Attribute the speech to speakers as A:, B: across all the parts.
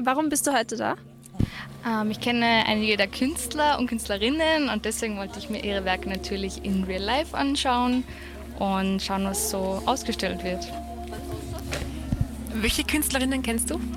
A: Warum bist du heute da?
B: Ich kenne einige der Künstler und Künstlerinnen und deswegen wollte ich mir ihre Werke natürlich in Real Life anschauen und schauen, was so ausgestellt wird.
C: Welche Künstlerinnen kennst du?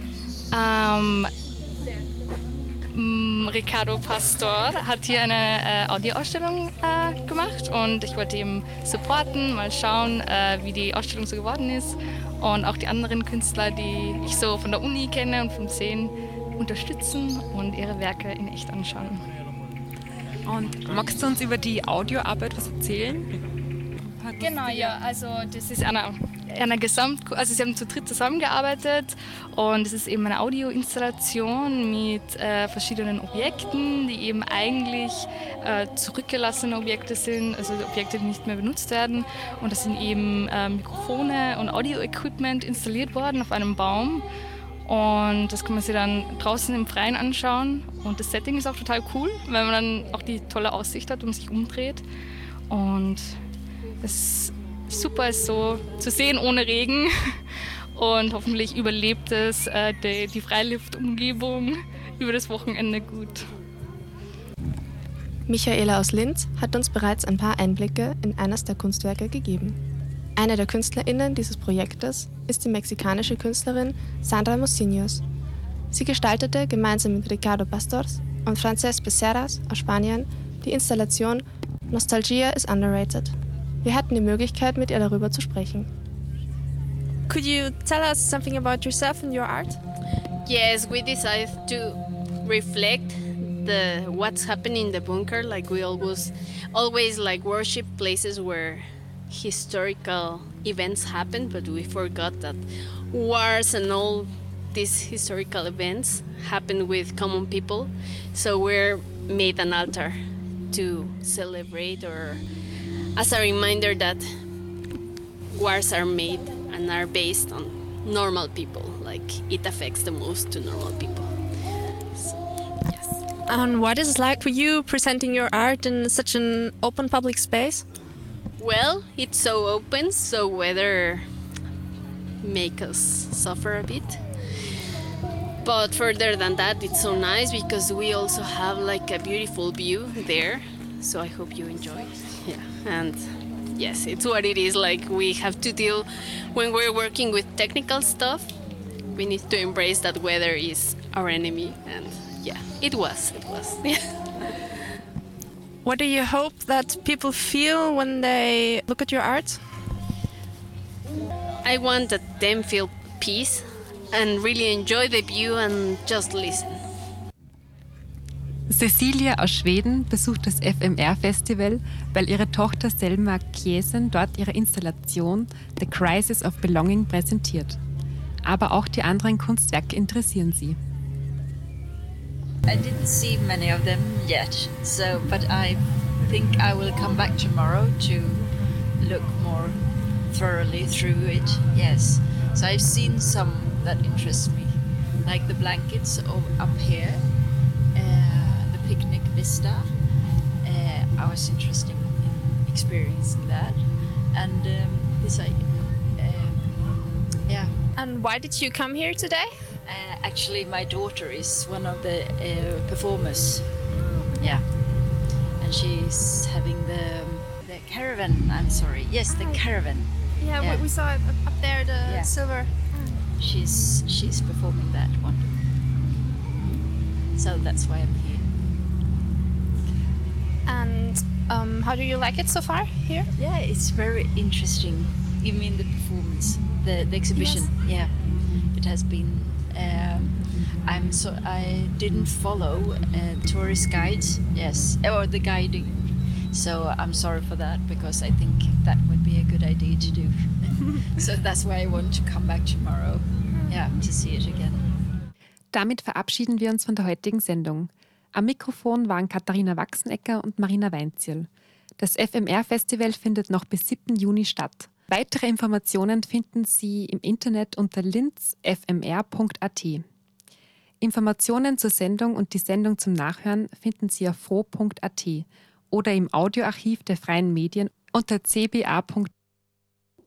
B: Ricardo Pastor hat hier eine Audioausstellung gemacht und ich wollte ihm supporten, mal schauen, wie die Ausstellung so geworden ist und auch die anderen Künstler, die ich so von der Uni kenne und vom Sehen, unterstützen und ihre Werke in echt anschauen.
C: Und magst du uns über die Audioarbeit was erzählen?
B: Genau, ja, also das ist eine also sie haben zu dritt zusammengearbeitet und es ist eben eine Audioinstallation mit verschiedenen Objekten, die eben eigentlich zurückgelassene Objekte sind, also Objekte, die nicht mehr benutzt werden. Und das sind eben Mikrofone und Audio-Equipment installiert worden auf einem Baum. Und das kann man sich dann draußen im Freien anschauen. Und das Setting ist auch total cool, weil man dann auch die tolle Aussicht hat und sich umdreht. Und es ist super, es so zu sehen ohne Regen. Und hoffentlich überlebt es die Freiluftumgebung über das Wochenende gut.
A: Michaela aus Linz hat uns bereits ein paar Einblicke in eines der Kunstwerke gegeben. Eine der KünstlerInnen dieses Projektes ist die mexikanische Künstlerin Sandra Mociños. Sie gestaltete gemeinsam mit Ricardo Pastors und Frances Becerras aus Spanien die Installation Nostalgia is Underrated. Wir hatten die Möglichkeit, mit ihr darüber zu sprechen. Could you tell us something about yourself and your art?
D: Yes, we decided to reflect what's happening in the bunker. Like we always like worship places where historical events happen, but we forgot that wars and all these historical events happen with common people. So we made an altar to celebrate, or as a reminder that wars are made and are based on normal people. Like it affects the most to normal people. So, yes.
A: And what is it like for you presenting your art in such an open public space?
D: Well, it's so open, so weather make us suffer a bit. But further than that, it's so nice because we also have like a beautiful view there. So I hope you enjoy. Yeah, and yes, it's what it is. Like we have to deal when we're working with technical stuff. We need to embrace that weather is our enemy, and yeah, it was.
A: What do you hope that people feel when they look at your art?
D: I want that them feel peace and really enjoy the view and just listen.
C: Cecilia aus Schweden besucht das FMR-Festival, weil ihre Tochter Selma Kiesen dort ihre Installation The Crisis of Belonging präsentiert. Aber auch die anderen Kunstwerke interessieren sie.
E: I didn't see many of them yet, but I think I will come back tomorrow to look more thoroughly through it. Yes, so I've seen some that interest me, like the blankets up here, the picnic vista. I was interested in experiencing that, and yeah.
A: And why did you come here today?
E: Actually, my daughter is one of the performers. Yeah, and she's having the caravan. I'm sorry. Yes, the caravan.
A: Yeah. We saw it up there, the silver.
E: She's performing that one. So that's why I'm here.
A: And how do you like it so far here?
E: Yeah, it's very interesting. You mean the performance, the exhibition? Yes. Yeah, it has been. I didn't follow tourist guides, yes, or the guiding. So I'm sorry for that because I think that would be a good idea to do. So that's why I want to come back tomorrow, to see it again.
C: Damit verabschieden wir uns von der heutigen Sendung. Am Mikrofon waren Katharina Wachsenecker und Marina Weinzierl. Das FMR-Festival findet noch bis 7. Juni statt. Weitere Informationen finden Sie im Internet unter linzfmr.at. Informationen zur Sendung und die Sendung zum Nachhören finden Sie auf fro.at oder im Audioarchiv der Freien Medien unter cba.at.